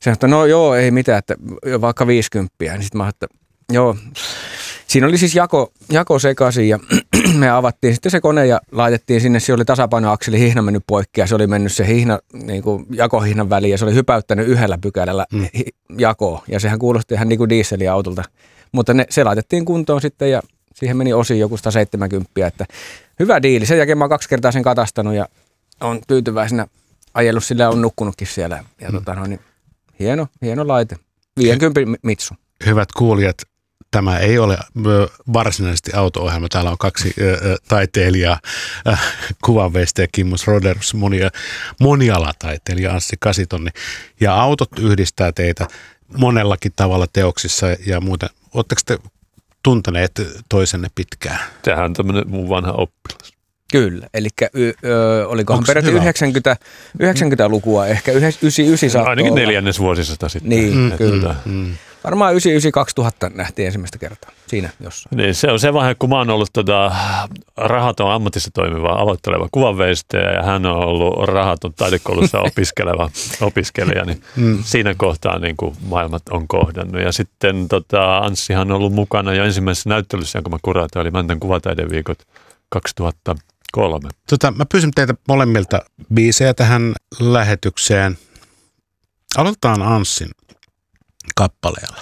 sanoi, että no joo, ei mitään, että vaikka 50. Niin sitten mä että joo. Siinä oli siis jako sekaisin ja me avattiin sitten se kone ja laitettiin sinne, se oli tasapainoakseli, hihna mennyt poikki ja se oli mennyt se hihna, niin kuin jakohihnan väliin ja se oli hypäyttänyt yhdellä pykälällä jakoon ja sehän kuulosti ihan niin kuin dieseliautolta. Mutta se laitettiin kuntoon sitten ja siihen meni osin joku 170, että hyvä diili. Sen jälkeen mä oon 2 kertaa sen katastanut ja on tyytyväisenä ajellut sillä ja on nukkunutkin siellä. Ja niin, hieno laite. 50 Mitsu. Hyvät kuulijat, tämä ei ole varsinaisesti auto-ohjelma. Täällä on 2 taiteilijaa, kuvanveistäjä Kimmo Roderus, monialataiteilija Anssi Kasitonni. Ja autot yhdistää teitä monellakin tavalla teoksissa ja muuten. Oletteko te tunteneet toisenne pitkään? Sehän on tämmöinen mun vanha oppilas. Kyllä, eli olikohan peräti 90-lukua, ehkä 99 saattaa ainakin olla. 4. vuosisata sitten. Niin, kyllä. Varmaan 99-2000 nähtiin ensimmäistä kertaa siinä jossain. Niin, se on se vaihe, kun mä oon ollut rahaton ammatissa toimiva aloitteleva kuvanveistäjä ja hän on ollut rahaton taidekoulussa opiskelija, niin siinä kohtaa niin kuin maailmat on kohdannut. Ja sitten Anssihan on ollut mukana jo ensimmäisessä näyttelyssä, jonka mä kuratoin, eli Mäntän kuvataideviikot 2003. Mä pyysin teitä molemmilta biisejä tähän lähetykseen. Aloitetaan Anssin kappaleella.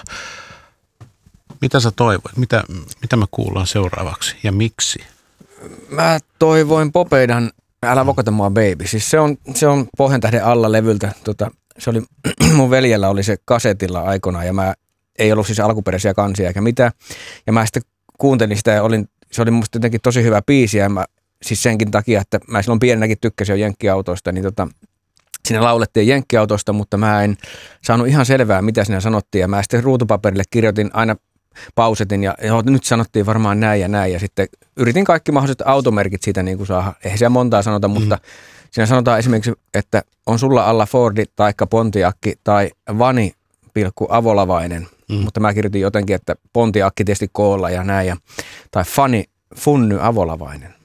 Mitä sä toivoit? Mitä me kuullaan seuraavaksi ja miksi? Mä toivoin Popeidan Älä vokota mua baby. Siis se on Pohjantähden alla levyltä. Se oli, mun veljellä oli se kasetilla aikoinaan ja mä ei ollut siis alkuperäisiä kansia eikä mitään. Ja mä sitten kuuntelin sitä ja se oli musta jotenkin tosi hyvä biisi ja mä siis senkin takia, että mä silloin pienenäkin tykkäsin jo jenkkiautoista, niin siinä laulettiin jenkkiautosta, mutta mä en saanut ihan selvää, mitä siinä sanottiin. Ja mä sitten ruutupaperille kirjoitin aina pausetin ja nyt sanottiin varmaan näin ja näin. Ja sitten yritin kaikki mahdolliset automerkit siitä niin kuin saada. Eihän siellä montaa sanota, mutta siinä sanotaan esimerkiksi, että on sulla alla Fordi taikka Pontiakki tai Vani avolavainen. Mutta mä kirjoitin jotenkin, että Pontiakki tietysti koolla ja näin. Tai Funny avolavainen.